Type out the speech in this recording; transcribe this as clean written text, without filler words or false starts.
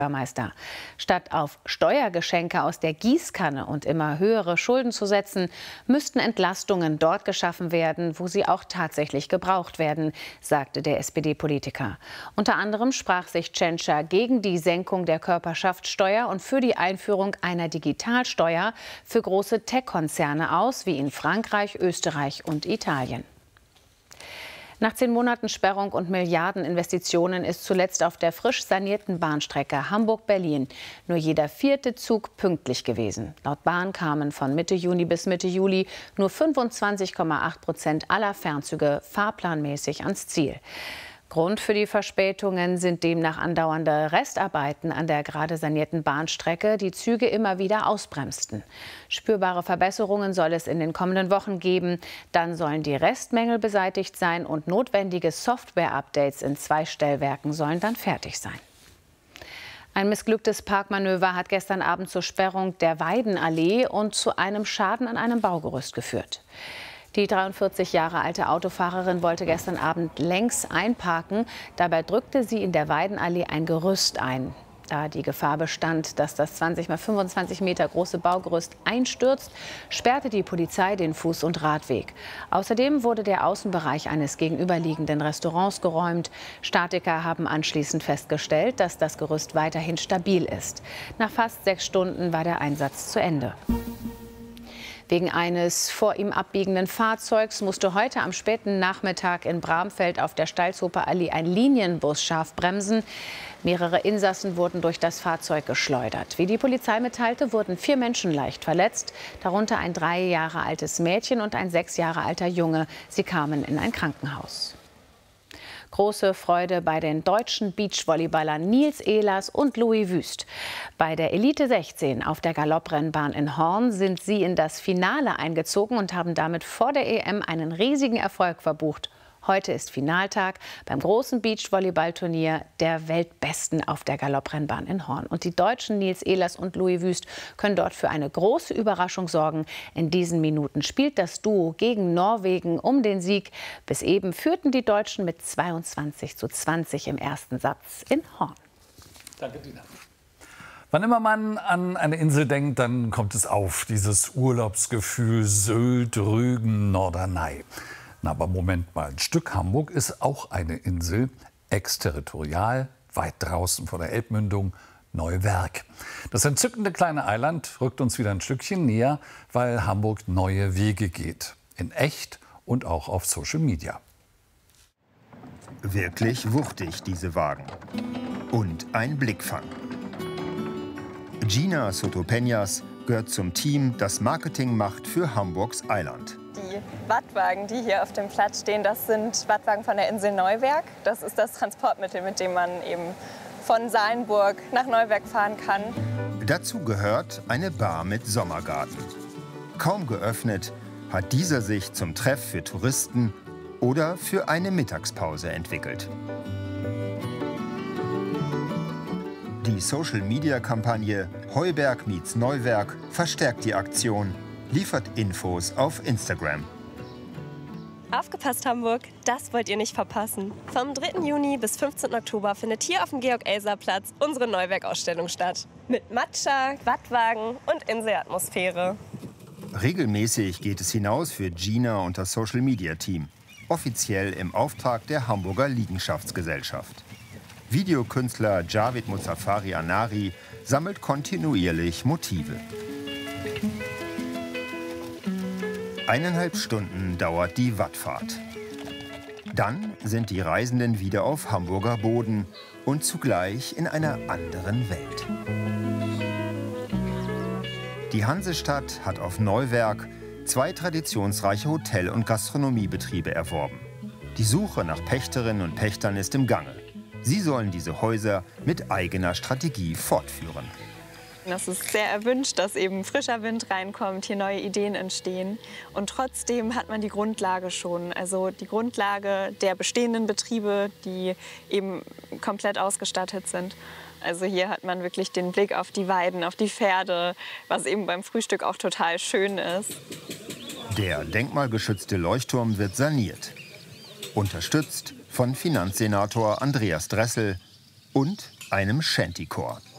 Bürgermeister. Statt auf Steuergeschenke aus der Gießkanne und immer höhere Schulden zu setzen, müssten Entlastungen dort geschaffen werden, wo sie auch tatsächlich gebraucht werden, sagte der SPD-Politiker. Unter anderem sprach sich Tschentscher gegen die Senkung der Körperschaftssteuer und für die Einführung einer Digitalsteuer für große Tech-Konzerne aus, wie in Frankreich, Österreich und Italien. Nach 10 Monaten Sperrung und Milliardeninvestitionen ist zuletzt auf der frisch sanierten Bahnstrecke Hamburg-Berlin nur jeder 4. Zug pünktlich gewesen. Laut Bahn kamen von Mitte Juni bis Mitte Juli nur 25,8% aller Fernzüge fahrplanmäßig ans Ziel. Grund für die Verspätungen sind demnach andauernde Restarbeiten an der gerade sanierten Bahnstrecke, die Züge immer wieder ausbremsten. Spürbare Verbesserungen soll es in den kommenden Wochen geben. Dann sollen die Restmängel beseitigt sein und notwendige Software-Updates in 2 Stellwerken sollen dann fertig sein. Ein missglücktes Parkmanöver hat gestern Abend zur Sperrung der Weidenallee und zu einem Schaden an einem Baugerüst geführt. Die 43 Jahre alte Autofahrerin wollte gestern Abend längs einparken. Dabei drückte sie in der Weidenallee ein Gerüst ein. Da die Gefahr bestand, dass das 20 x 25 Meter große Baugerüst einstürzt, sperrte die Polizei den Fuß- und Radweg. Außerdem wurde der Außenbereich eines gegenüberliegenden Restaurants geräumt. Statiker haben anschließend festgestellt, dass das Gerüst weiterhin stabil ist. Nach fast 6 Stunden war der Einsatz zu Ende. Wegen eines vor ihm abbiegenden Fahrzeugs musste heute am späten Nachmittag in Bramfeld auf der Stalzhofer Allee ein Linienbus scharf bremsen. Mehrere Insassen wurden durch das Fahrzeug geschleudert. Wie die Polizei mitteilte, wurden 4 Menschen leicht verletzt, darunter ein 3 Jahre altes Mädchen und ein 6 Jahre alter Junge. Sie kamen in ein Krankenhaus. Große Freude bei den deutschen Beachvolleyballern Nils Ehlers und Louis Wüst. Bei der Elite 16 auf der Galopprennbahn in Horn sind sie in das Finale eingezogen und haben damit vor der EM einen riesigen Erfolg verbucht. Heute ist Finaltag beim großen Beachvolleyballturnier der Weltbesten auf der Galopprennbahn in Horn. Und die Deutschen Nils Ehlers und Louis Wüst können dort für eine große Überraschung sorgen. In diesen Minuten spielt das Duo gegen Norwegen um den Sieg. Bis eben führten die Deutschen mit 22:20 im ersten Satz in Horn. Danke, Dina. Wann immer man an eine Insel denkt, dann kommt es auf, dieses Urlaubsgefühl Sylt, Rügen, Norderney. Na, aber Moment mal, ein Stück Hamburg ist auch eine Insel, exterritorial, weit draußen vor der Elbmündung, Neuwerk. Das entzückende kleine Eiland rückt uns wieder ein Stückchen näher, weil Hamburg neue Wege geht. In echt und auch auf Social Media. Wirklich wuchtig, diese Wagen. Und ein Blickfang. Gina Sotopeñas gehört zum Team, das Marketing macht für Hamburgs Eiland. Die Wattwagen, die hier auf dem Platz stehen, das sind Wattwagen von der Insel Neuwerk. Das ist das Transportmittel, mit dem man eben von Salenburg nach Neuwerk fahren kann. Dazu gehört eine Bar mit Sommergarten. Kaum geöffnet, hat dieser sich zum Treff für Touristen oder für eine Mittagspause entwickelt. Die Social-Media-Kampagne Heuberg meets Neuwerk verstärkt die Aktion, liefert Infos auf Instagram. Aufgepasst Hamburg, das wollt ihr nicht verpassen. Vom 3. Juni bis 15. Oktober findet hier auf dem Georg-Elser-Platz unsere Neuwerk-Ausstellung statt. Mit Matcha, Wattwagen und Inselatmosphäre. Regelmäßig geht es hinaus für Gina und das Social-Media-Team. Offiziell im Auftrag der Hamburger Liegenschaftsgesellschaft. Videokünstler Javid Muzafari Anari sammelt kontinuierlich Motive. 1,5 Stunden dauert die Wattfahrt. Dann sind die Reisenden wieder auf Hamburger Boden und zugleich in einer anderen Welt. Die Hansestadt hat auf Neuwerk 2 traditionsreiche Hotel- und Gastronomiebetriebe erworben. Die Suche nach Pächterinnen und Pächtern ist im Gange. Sie sollen diese Häuser mit eigener Strategie fortführen. Das ist sehr erwünscht, dass eben frischer Wind reinkommt, hier neue Ideen entstehen. Und trotzdem hat man die Grundlage schon, also die Grundlage der bestehenden Betriebe, die eben komplett ausgestattet sind. Also hier hat man wirklich den Blick auf die Weiden, auf die Pferde, was eben beim Frühstück auch total schön ist. Der denkmalgeschützte Leuchtturm wird saniert. Unterstützt von Finanzsenator Andreas Dressel und einem Shantychor.